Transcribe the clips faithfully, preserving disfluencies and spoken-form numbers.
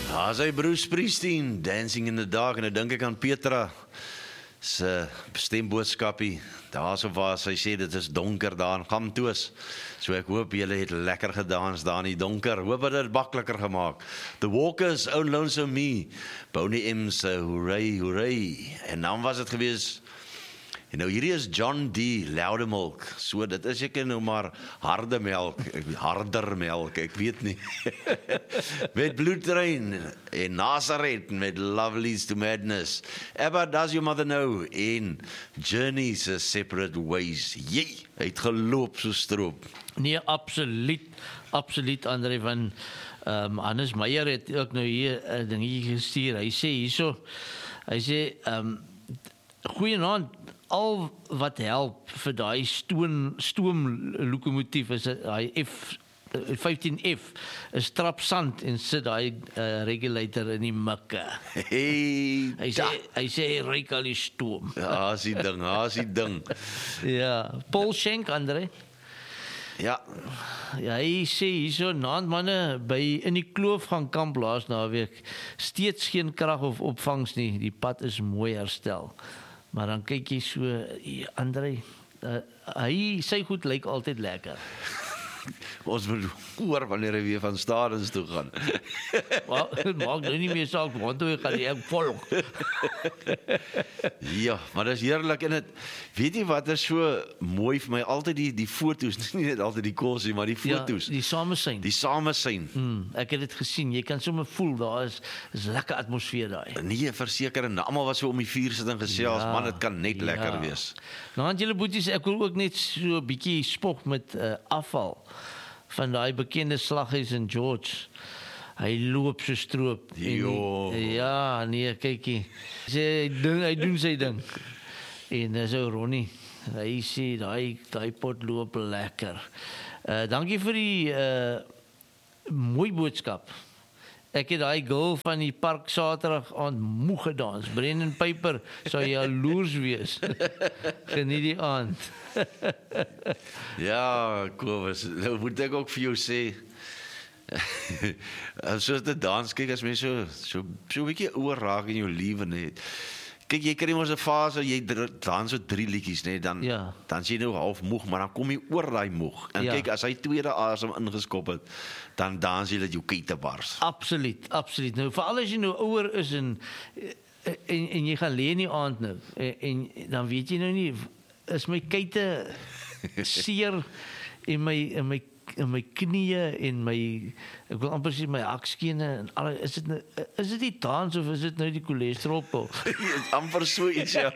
Daar is hy Bruce Springsteen, Dancing in the Dark, en nou dink ek aan Petra se stemboodskapie, daar so waar sy sê, dit is donker daar in Gamtoos, so ek hoop julle het lekker gedans daar in die donker, hoop het dit makkeliker gemaak. The Walkers, Oh Lonesome Me, Boney M se Hooray, Hooray, en dan was het gewees, en nou hierdie is John D, Loudermilk, so dit is ek nou maar harde melk, harder melk, ek weet nie, met Bloedtrein en Nazareth, met Love Leads to Madness, Abba, Does Your Mother Know, en Journey's a Separate Ways, jee, hy het geloop so stroop. Nee, absoluut, absoluut, André, van um, Hannes Meyer het ook nou hier een uh, dingetje gestuur, hy sê hierso, hy sê, um, goeienaand, al wat help vir daai stoom stoomlokomotief is daai F vyftien F, 'n strap sand en sit daai uh, regulator in die mikke. Hey, hy sê hy sê hy ruik al die stoom. Ja, as die ding, as die ding. Ja, Paul Schenk, André. Ja. Ja, hy sê hierso naandmanne by in die kloof gaan kamp laas naweek. Steeds geen krag of opvangs nie. Die pad is mooi herstel. Maar dan kyk jy so, André, uh, hy, sy goed lyk altyd lekker. Ons moet hoor wanneer hy weer van stadens toe gaan. Well, het maak nou nie meer saak, want hoe gaan hy ek volg. Ja, maar dit is heerlik en het, weet jy wat is so mooi vir my, altyd die, die foto's, nie net altyd die kosie, maar die foto's. Ja, die samesyn. Die samesyn. Hmm, ek het dit gesien, jy kan sommer voel, daar is, is lekker atmosfeer daar. Nee, verseker, en almal was so om die vuur sit en gesels, ja, man, het kan net ja. lekker wees. Nou, want julle boeties, ek wil ook net so 'n bietjie spog met uh, afval van daai bekende slaghuis in George. Hy loop so stroop. Jo. En, ja, nee, kykie. Sy ding, hy doen sy ding. En dis ou Ronnie. Hy sê daai daai pot loop lekker. Uh, dankie vir die uh, mooi boodskap. Ek het daai girl van die park Saterdag aand moeg gedans. Brendan Piper sou jaloers wees. Geniet die aand. Ja, Kobus, nou moet ek ook vir jou sê, soos die dans, kyk as mens so, so, so 'n bietjie oor raak in jou lewe net. Kyk, jy kry mos 'n fase, jy dans so drie liedjies, nee, dan, ja. dan is jy nou half moeg, maar dan kom jy oor daai moeg. En ja. kyk, as hy tweede asem ingeskop het, dan dans jy dat jou kite bars. Absoluut, absoluut. Nou, veral as jy nou ouer is en, en, en jy gaan lê in die aand nou, en, en dan weet jy nou nie, is my kite seer in my, in my in my knieë en my, ek wil amper sê my hakskene en al, is dit nou, is dit die dans of is dit nou die cholesterol? Amper so iets, ja.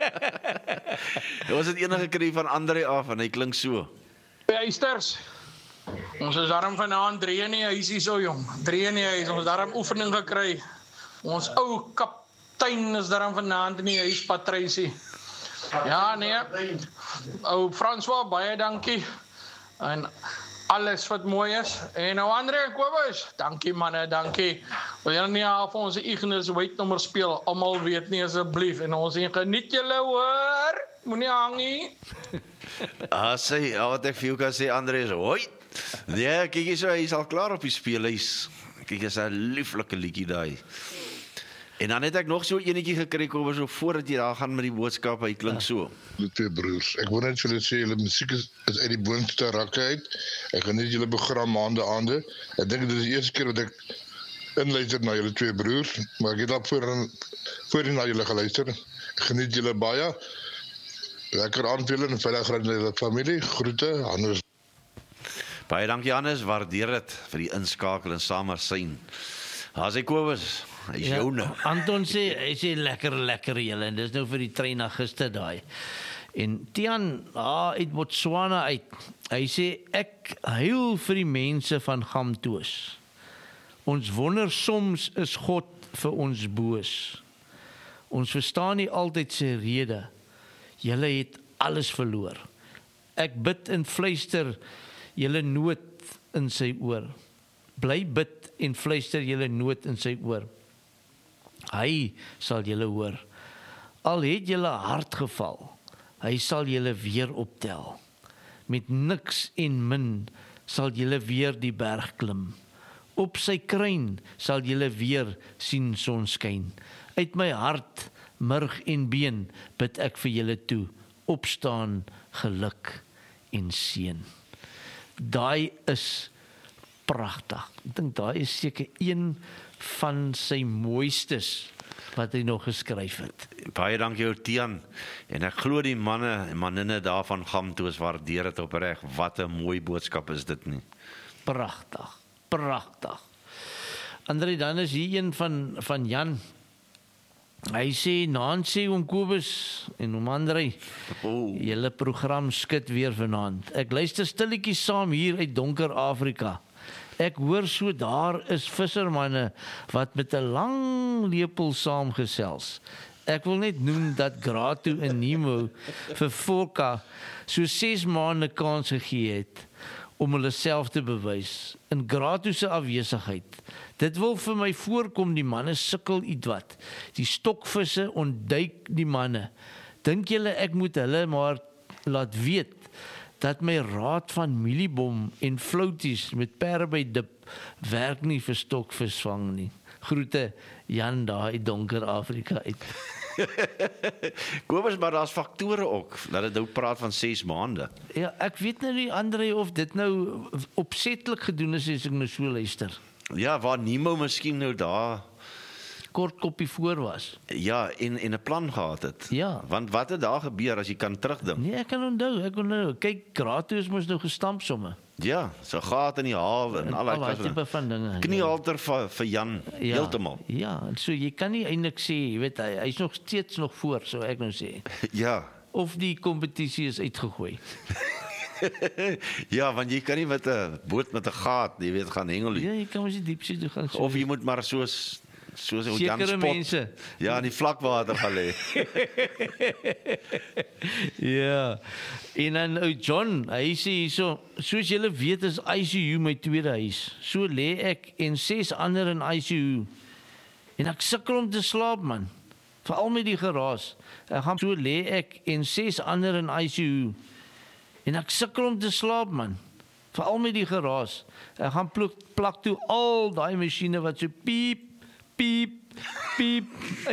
Was dit enige kry van André af en hy klink so. Eisters, ons is daarom vanaand drie in die huis hier so jong, drie in die huis, ons het daarom oefening gekry. Ons ou kaptein is daarom vanaand in die huis, Patricie. Ja, nee, ou François, baie dankie. En alles wat mooi is. En nou André en Kobus, dankie manne, dankie. Wil julle nie al vir ons Ignis White nommer speel? Almal weet nie asseblief. En ons geniet julle hoor. Moenie hang nie. Ah, sê, wat ek vir jou kan sê, André is, hoi. Ja, kyk jy so, hy is al klaar op die speelhuis. Kyk, is 'n lieflike liedjie daai. En dan het ek nog so enetjie gekry, Kobus, so voordat jy daar gaan met die boodskap, hy klink so. Die twee broers, ek wil net vir julle sê, julle musiek is, is uit die boonste rakke uit. Ek geniet julle program maande aande. Ek dink dit is die eerste keer dat ek inluister na julle twee broers, maar ek het al voorheen voorheen na julle geluister. Ek geniet julle baie. Lekker aand vir julle en veilig ry na julle familie. Groete, Hannes. Baie dankie, Hannes, waardeer dit vir die inskakel en samersyn. Daar's hy, Kobus. Hy is Ja, joune. Anton sê, hy sê lekker, lekker julle, en dis nou vir die trein na gister daai. En Tian, ah, uit Botswana uit, hy sê, ek huil vir die mense van Gamtoos. Ons wonder soms is God vir ons boos. Ons verstaan nie altyd sy rede. Julle het alles verloor. Ek bid en fluister julle nood in sy oor. Bly bid en fluister julle nood in sy oor. Hy sal julle hoor. Al het julle hart geval, hy sal julle weer optel. Met niks en min sal julle weer die berg klim. Op sy kruin sal julle weer sien sonskyn. Uit my hart, murg en been, bid ek vir julle toe. Opstaan, geluk en seën. Daai is pragtig. Ek dink daai is seker een van sy mooistes wat hy nog geskryf het. Baie dankie ou Tian. En ek glo die manne en manninne daar van Gamtoos waardeer dit opreg. Wat 'n mooi boodskap is dit nie. Pragtig, pragtig. André, dan is hier een van, van Jan. Hy sê, Nancy, oom Kobus en oom André, Oh. julle program skit weer vanaand. Ek luister stilletjies saam hier uit donker Afrika. Ek hoor so daar is vissermanne wat met 'n lang lepel saamgesels. Ek wil net noem dat Grato en Nemo vir Volka so ses maande kans gegee het om hulle self te bewys in Grato se afwesigheid. Dit wil vir my voorkom die manne sukkel ietwat. Die stokvisse ontduik die manne. Dink julle ek moet hulle maar laat weet dat my raad van mieliebom en flouties met pere by dip werk nie vir stokvisvang nie. Groete Jan daar uit donker Afrika uit. Kobus, maar daar's faktore ook, dat dit nou praat van ses maande. Ja, ek weet nou nie André of dit nou opsetlik gedoen is as ek nou so luister. Ja, waar Nemo miskien nou daar Kort koppie voor was. ja, en en 'n plan gehad het. Ja. Want wat het daar gebeur as jy kan terugdink? Nee, ek kan onthou, ek kan onthou. Kyk, Grato is mos nou gestamp somme. Ja, so gat in die hawe en al Al daai daai tipe van dinge. kniehalter vir vir Jan Ja, heeltemal. ja, so jy kan nie eintlik sê, jy weet hy hy's nog steeds nog voor, so ek nou sê. Ja. Of die kompetisie is uitgegooi. Ja, want jy kan nie met 'n boot met 'n gat, jy weet, gaan hengel nie. Ja, jy kan mos die diepsee toe gaan. Of jy moet maar soos soos ou Jan Sekere Spot. mense. Ja, in die vlakwater gaan lê. Ja. En dan ou John, hy sê hierso, soos julle weet is I C U my tweede huis. So lê ek en ses ander in I C U. En ek sukkel om te slaap man. Veral met die geraas. Ek gaan so lê ek en ses ander in I C U. En ek sukkel om te slaap man. Veral met die geraas. Ek gaan pluk, plak toe al daai masjiene wat so piep, piep, piep